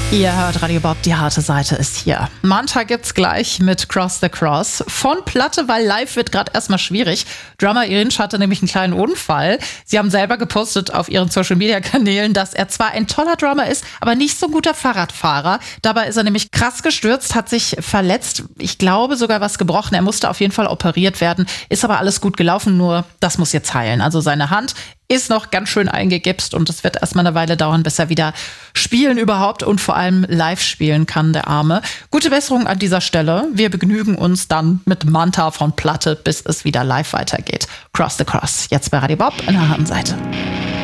Ihr hört Radio Bob, die harte Seite ist hier. Manta gibt's gleich mit Cross the Cross. Von Platte, weil live wird gerade erstmal schwierig. Drummer Irinsch hatte nämlich einen kleinen Unfall. Sie haben selber gepostet auf ihren Social-Media-Kanälen, dass er zwar ein toller Drummer ist, aber nicht so ein guter Fahrradfahrer. Dabei ist er nämlich krass gestürzt, hat sich verletzt. Ich glaube sogar was gebrochen. Er musste auf jeden Fall operiert werden. Ist aber alles gut gelaufen, nur das muss jetzt heilen. Also seine Hand ist noch ganz schön eingegipst und es wird erstmal eine Weile dauern, bis er wieder spielen überhaupt und vor allem live spielen kann, der Arme. Gute Besserung an dieser Stelle. Wir begnügen uns dann mit Manta von Platte, bis es wieder live weitergeht. Cross the Cross, jetzt bei Radio Bob in der harten Seite.